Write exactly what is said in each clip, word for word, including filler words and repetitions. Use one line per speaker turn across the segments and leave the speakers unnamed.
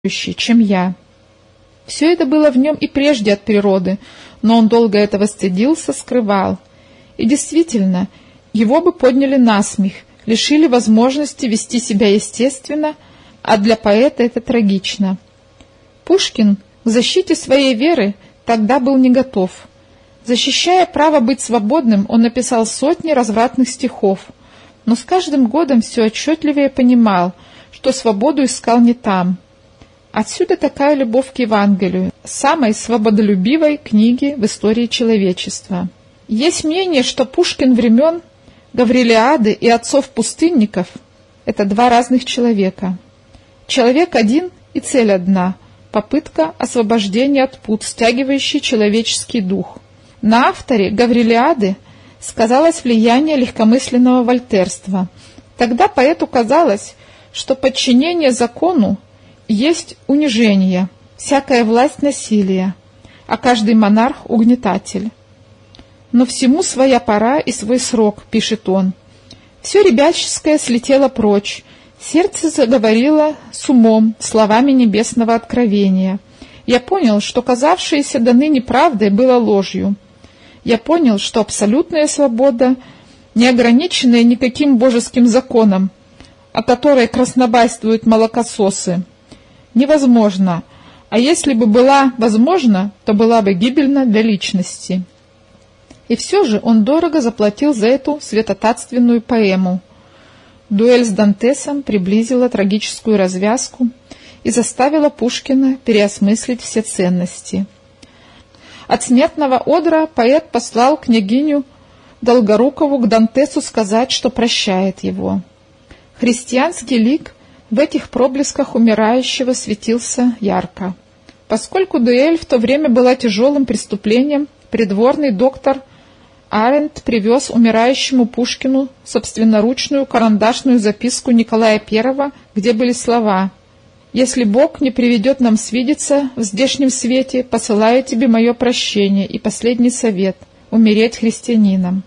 чем я. Все это было в нем и прежде от природы, но он долго этого стыдился, скрывал. И действительно, его бы подняли насмех, лишили возможности вести себя естественно, а для поэта это трагично. Пушкин к защите своей веры тогда был не готов. Защищая право быть свободным, он написал сотни развратных стихов, но с каждым годом все отчетливее понимал, что свободу искал не там. Отсюда такая любовь к Евангелию, самой свободолюбивой книги в истории человечества. Есть мнение, что Пушкин времен Гаврилиады и отцов-пустынников – это два разных человека. Человек один и цель одна – попытка освобождения от пут, стягивающей человеческий дух. На авторе Гаврилиады сказалось влияние легкомысленного вольтерства. Тогда поэту казалось, что подчинение закону есть унижение, всякая власть насилие, а каждый монарх угнетатель. Но всему своя пора и свой срок, пишет он. Все ребяческое слетело прочь, сердце заговорило с умом, словами небесного откровения. Я понял, что казавшееся до ныне правдой было ложью. Я понял, что абсолютная свобода, не ограниченная никаким божеским законом, о которой краснобайствуют молокососы, невозможно, а если бы была возможна, то была бы гибельна для личности. И все же он дорого заплатил за эту святотатственную поэму. Дуэль с Дантесом приблизила трагическую развязку и заставила Пушкина переосмыслить все ценности. От смертного одра поэт послал княгиню Долгорукову к Дантесу сказать, что прощает его. Христианский лик в этих проблесках умирающего светился ярко. Поскольку дуэль в то время была тяжелым преступлением, придворный доктор Арендт привез умирающему Пушкину собственноручную карандашную записку Николая Первого, где были слова: «Если Бог не приведет нам свидеться в здешнем свете, посылаю тебе мое прощение и последний совет — умереть христианином».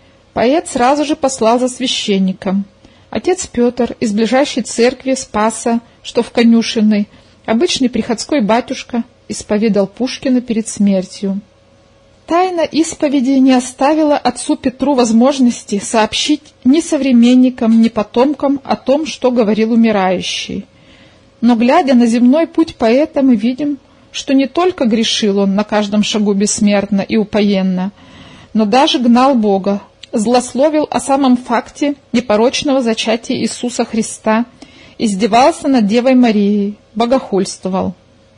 Поэт сразу же послал за священником. Отец Петр из ближайшей церкви Спаса, что в конюшенной, обычный приходской батюшка, исповедал Пушкина перед смертью. Тайна исповеди не оставила отцу Петру возможности сообщить ни современникам, ни потомкам о том, что говорил умирающий. Но, глядя на земной путь поэта, мы видим, что не только грешил он на каждом шагу бессмертно и упоенно, но даже гнал Бога, злословил о самом факте непорочного зачатия Иисуса Христа, издевался над Девой Марией, богохульствовал.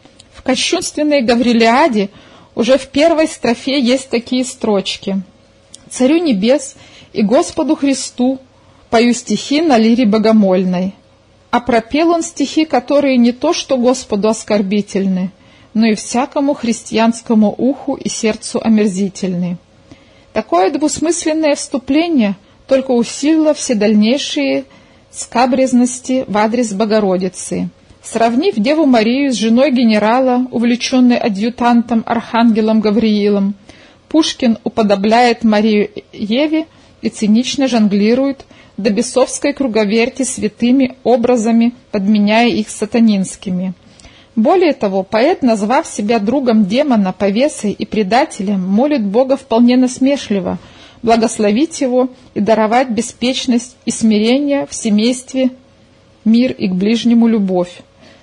В кощунственной Гаврилиаде уже в первой строфе есть такие строчки: «Царю небес и Господу Христу пою стихи на лире богомольной». А пропел он стихи, которые не то что Господу оскорбительны, но и всякому христианскому уху и сердцу омерзительны. Такое двусмысленное вступление только усилило все дальнейшие скабрезности в адрес Богородицы. Сравнив Деву Марию с женой генерала, увлеченной адъютантом архангелом Гавриилом, Пушкин уподобляет Марию Еве и цинично жонглирует до бесовской круговерти святыми образами, подменяя их сатанинскими. Более того, поэт, назвав себя другом демона, повесой и предателем, молит Бога вполне насмешливо благословить его и даровать беспечность и смирение в семействе, мир и к ближнему любовь.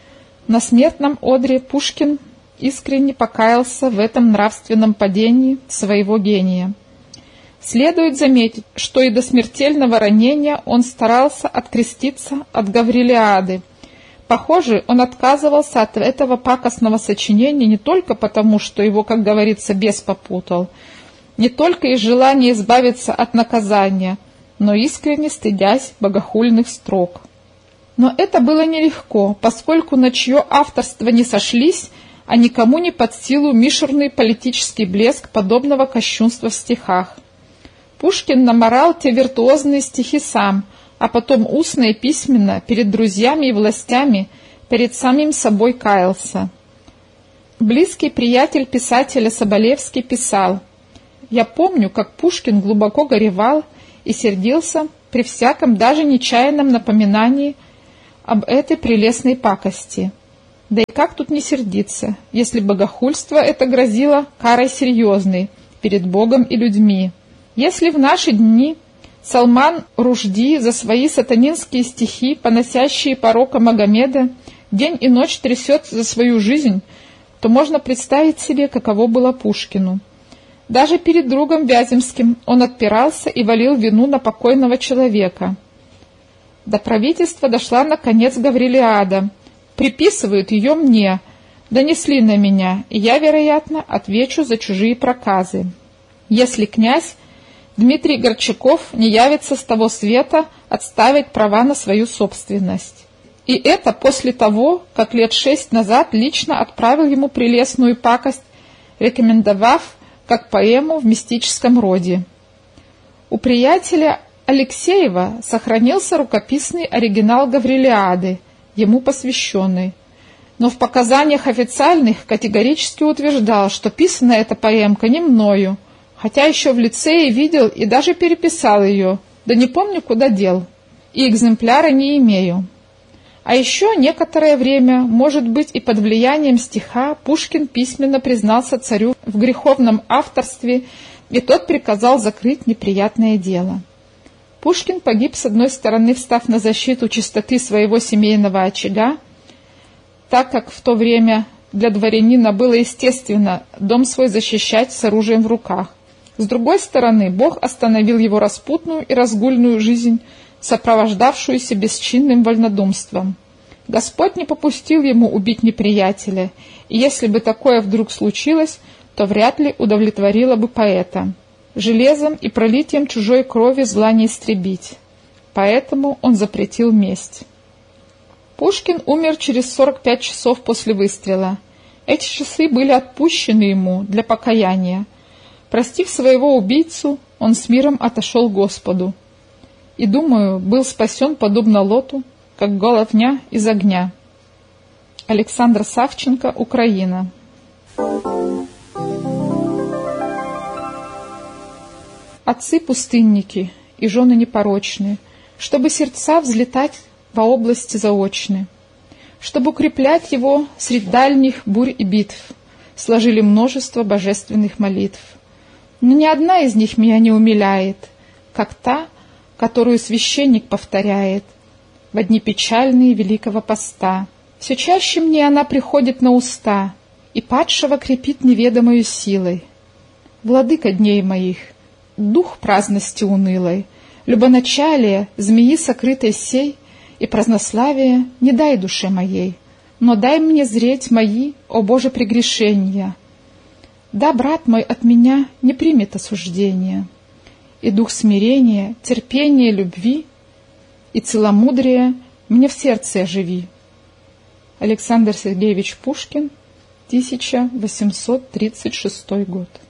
На смертном одре Пушкин искренне покаялся в этом нравственном падении своего гения. Следует заметить, что и до смертельного ранения он старался откреститься от Гаврилиады. Похоже, он отказывался от этого пакостного сочинения не только потому, что его, как говорится, бес попутал, не только из желания избавиться от наказания, но искренне стыдясь богохульных строк. Но это было нелегко, поскольку на чье авторство не сошлись, а никому не под силу мишурный политический блеск подобного кощунства в стихах. Пушкин намарал те виртуозные стихи сам, а потом устно и письменно перед друзьями и властями, перед самим собой каялся. Близкий приятель писателя Соболевский писал: «Я помню, как Пушкин глубоко горевал и сердился при всяком даже нечаянном напоминании об этой прелестной пакости. Да и как тут не сердиться, если богохульство это грозило карой серьезной перед Богом и людьми? Если в наши дни Салман Рушди за свои сатанинские стихи, поносящие порока Магомеда, день и ночь трясет за свою жизнь, то можно представить себе, каково было Пушкину. Даже перед другом Вяземским он отпирался и валил вину на покойного человека. До правительства дошла, наконец, Гаврилиада. Приписывают ее мне, донесли на меня, и я, вероятно, отвечу за чужие проказы. Если князь Дмитрий Горчаков не явится с того света отставить права на свою собственность. И это после того, как лет шесть назад лично отправил ему прелестную пакость, рекомендовав как поэму в мистическом роде. У приятеля Алексеева сохранился рукописный оригинал Гаврилиады, ему посвященный, но в показаниях официальных категорически утверждал, что писана эта поэмка не мною, хотя еще в лицее видел и даже переписал ее, да не помню, куда дел, и экземпляра не имею. А еще некоторое время, может быть, и под влиянием стиха, Пушкин письменно признался царю в греховном авторстве, и тот приказал закрыть неприятное дело. Пушкин погиб, с одной стороны, встав на защиту чистоты своего семейного очага, так как в то время для дворянина было естественно дом свой защищать с оружием в руках. С другой стороны, Бог остановил его распутную и разгульную жизнь, сопровождавшуюся бесчинным вольнодумством. Господь не попустил ему убить неприятеля, и если бы такое вдруг случилось, то вряд ли удовлетворило бы поэта. Железом и пролитием чужой крови зла не истребить. Поэтому он запретил месть. Пушкин умер через сорок пять часов после выстрела. Эти часы были отпущены ему для покаяния. Простив своего убийцу, он с миром отошел к Господу. И, думаю, был спасен, подобно Лоту, как головня из огня. Александр Савченко, Украина. Отцы-пустынники и жены непорочные, чтобы сердца взлетать во области заочны, чтобы укреплять его средь дальних бурь и битв, сложили множество божественных молитв. Но ни одна из них меня не умиляет, как та, которую священник повторяет в дни печальные Великого Поста. Все чаще мне она приходит на уста и падшего крепит неведомою силой. Владыка дней моих, дух праздности унылой, любоначалие змеи сокрытой сей и празднославие не дай душе моей, но дай мне зреть мои, о Боже, прегрешения. Да, брат мой, от меня не примет осуждения. И дух смирения, терпения, любви и целомудрия мне в сердце оживи. Александр Сергеевич Пушкин, тысяча восемьсот тридцать шестой год.